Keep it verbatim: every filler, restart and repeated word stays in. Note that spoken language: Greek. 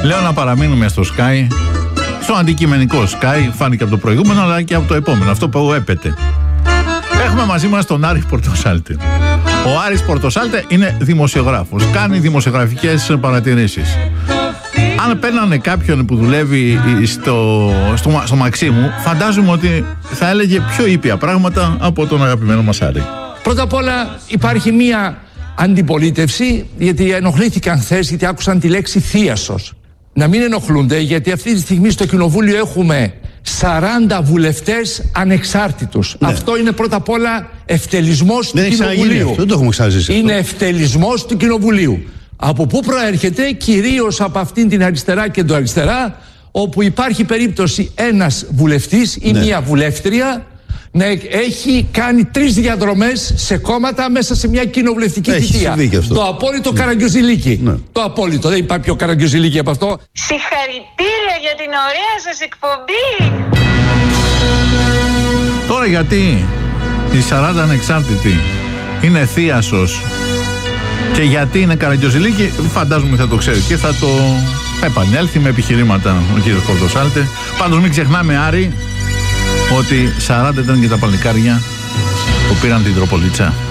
Λέω να παραμείνουμε στο Sky, στο αντικειμενικό Sky, φάνηκε από το προηγούμενο αλλά και από το επόμενο, αυτό που έπεται. Έχουμε μαζί μας τον Άρη Πορτοσάλτε. Ο Άρης Πορτοσάλτε είναι δημοσιογράφος, κάνει δημοσιογραφικές παρατηρήσεις. Αν παίρνανε κάποιον που δουλεύει στο, στο, στο Μαξίμου, φαντάζομαι ότι θα έλεγε πιο ήπια πράγματα από τον αγαπημένο μας Άρη. Πρώτα απ' όλα υπάρχει μία αντιπολίτευση, γιατί ενοχλήθηκαν χθες, γιατί άκουσαν τη λέξη θίασος. Να μην ενοχλούνται, γιατί αυτή τη στιγμή στο Κοινοβούλιο έχουμε σαράντα βουλευτές ανεξάρτητους. Ναι. Αυτό είναι πρώτα απ' όλα ευτελισμός του Κοινοβουλίου. Δεν το έχουμε ξαναζήσει. Είναι ευτελισμός του Κοινοβουλίου. Από πού προέρχεται? Κυρίως από αυτήν την αριστερά και το αριστερά, όπου υπάρχει περίπτωση ένας βουλευτής ή ναι. μία βουλεύτρια να έχει κάνει τρεις διαδρομές σε κόμματα μέσα σε μια κοινοβουλευτική θητεία. Το απόλυτο ναι. Καραγκιόζηλίκι. Ναι. Το απόλυτο. Δεν υπάρχει πιο Καραγκιόζηλίκι από αυτό. Συγχαρητήρια για την ωραία σας εκπομπή. Τώρα γιατί οι σαράντα ανεξάρτητοι είναι θίασος και γιατί είναι Καραγκιόζηλίκι, φαντάζομαι θα το ξέρει και θα το επανέλθει με επιχειρήματα ο κύριος Πορτοσάλτε. Πάντως μην ξεχνάμε, Άρη, ότι σαράντα ήταν και τα παλικάρια που πήραν την Τροπολίτσα.